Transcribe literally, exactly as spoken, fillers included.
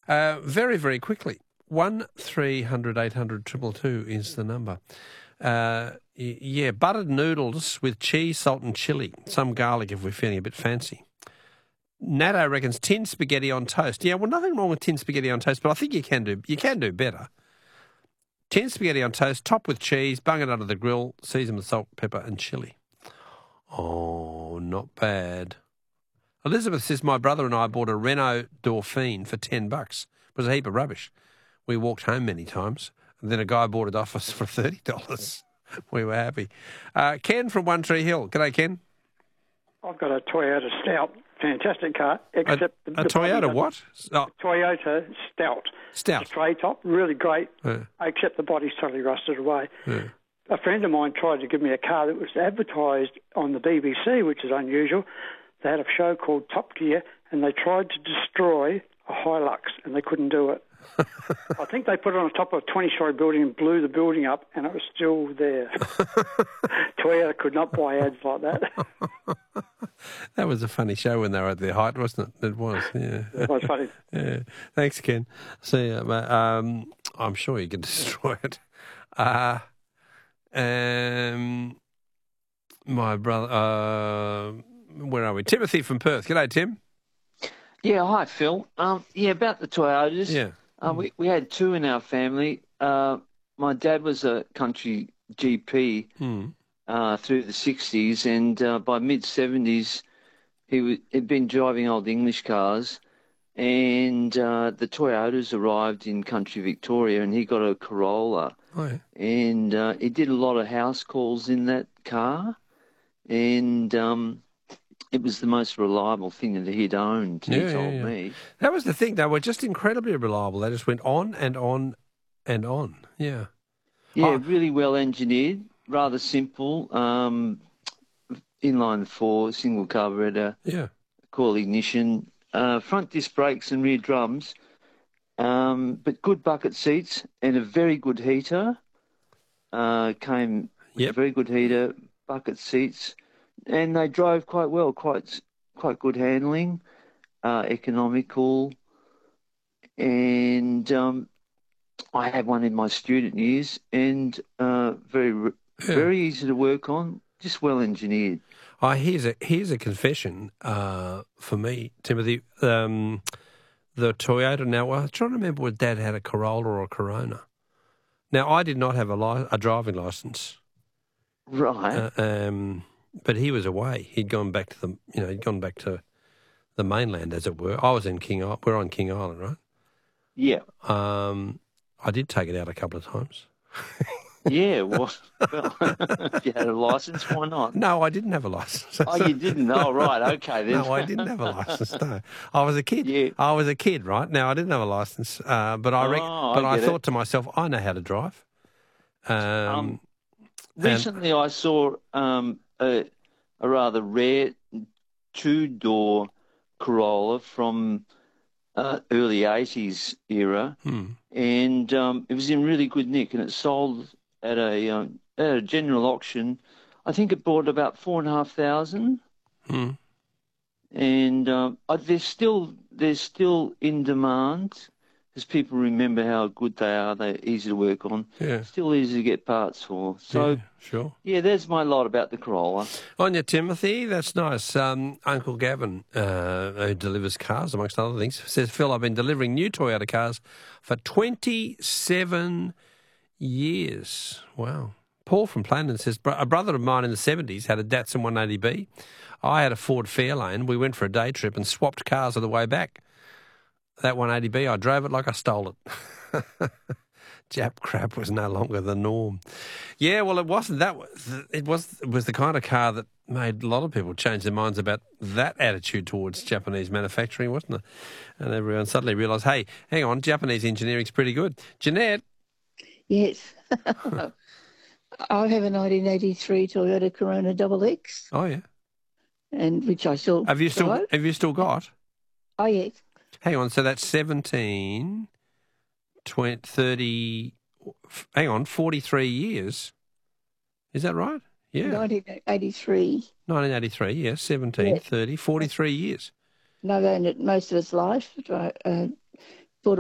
Uh, very, very quickly. One three hundred eight hundred two two two is the number. Uh, y- yeah, buttered noodles with cheese, salt and chilli. Some garlic if we're feeling a bit fancy. Natto reckons tin spaghetti on toast. Yeah, well, nothing wrong with tin spaghetti on toast, but I think you can do you can do better. Tin spaghetti on toast, topped with cheese, bung it under the grill, season with salt, pepper and chilli. Oh, not bad. Elizabeth says, my brother and I bought a Renault Dauphine for ten bucks. It was a heap of rubbish. We walked home many times, and then a guy bought it off us for thirty dollars. We were happy. Uh, Ken from One Tree Hill. G'day, Ken. I've got a Toyota Stout. Fantastic car, except a, the, a the Toyota what? Oh. Toyota Stout. Stout. Straight top, really great, yeah. except the body's totally rusted away. Yeah. A friend of mine tried to give me a car that was advertised on the B B C, which is unusual. They had a show called Top Gear, and they tried to destroy a Hilux, and they couldn't do it. I think they put it on top of a twenty-story building and blew the building up, and it was still there. Toyota could not buy ads like that. That was a funny show when they were at their height, wasn't it? It was, yeah. It was funny. Yeah. Thanks, Ken. See you, mate. Um, I'm sure you can destroy it. Uh, um, my brother, uh, where are we? Timothy from Perth. G'day, Tim. Yeah, hi, Phil. Um, yeah, about the Toyotas. Yeah. Uh, we, we had two in our family. Uh, my dad was a country G P mm. uh, through the sixties, and uh, by mid-seventies, he w- had been driving old English cars, and uh, the Toyotas arrived in country Victoria, and he got a Corolla. Oh, yeah. And uh, he did a lot of house calls in that car, and um, it was the most reliable thing that he'd owned, he yeah, told yeah, yeah. me. That was the thing. They were just incredibly reliable. They just went on and on and on. Yeah. Yeah, oh. really well engineered, rather simple. Um, inline four, single carburetor, yeah. coil ignition, uh, front disc brakes and rear drums, um, but good bucket seats and a very good heater. Uh, came with yep. a very good heater, bucket seats. And they drove quite well, quite quite good handling, uh, economical, and um, I had one in my student years, and uh, very yeah. very easy to work on, just well engineered. Oh, here's a here's a confession uh, for me, Timothy. Um, the Toyota. Now, well, I'm trying to remember whether Dad had a Corolla or a Corona. Now, I did not have a, li- a driving license, right? Uh, um, But he was away. He'd gone back to the, you know, he'd gone back to the mainland, as it were. I was in King Island. We're on King Island, right? Yeah. Um, I did take it out a couple of times. Yeah, well, well if you had a license, why not? No, I didn't have a license. Oh, you didn't? Oh, right, okay then. No, I didn't have a license, no. I was a kid. Yeah. I was a kid, right? Now, I didn't have a license, uh, but I, rec- oh, but I, I thought it. to myself, I know how to drive. Um, um, recently, and... I saw um, a, a rather rare two-door Corolla from uh, early eighties era, hmm. and um, it was in really good nick, and it sold at a, um, at a general auction. I think it bought about four and a half thousand, hmm. and um, they're still they're still in demand. Because people remember how good they are, they're easy to work on. Yeah. Still easy to get parts for. So, yeah, sure. Yeah, there's my lot about the Corolla. On you, Timothy. That's nice. Um, Uncle Gavin, uh, who delivers cars, amongst other things, says, Phil, I've been delivering new Toyota cars for twenty-seven years. Wow. Paul from Planton says, a brother of mine in the seventies had a Datsun one eighty B. I had a Ford Fairlane. We went for a day trip and swapped cars on the way back. That one eighty B, I drove it like I stole it. Jap crap was no longer the norm. Yeah, well, it wasn't that. It was it was the kind of car that made a lot of people change their minds about that attitude towards Japanese manufacturing, wasn't it? And everyone suddenly realised, hey, hang on, Japanese engineering's pretty good. Jeanette? Yes. I have a nineteen eighty-three Toyota Corona Double X. Oh, yeah. And which I still Have you still, drive. have you still got? Oh, yes. Hang on, so that's seventeen, twenty, thirty, hang on, forty-three years. Is that right? Yeah. nineteen eighty-three. nineteen eighty-three, yes, seventeen, yeah. thirty, forty-three years. And I've owned it most of its life. Uh,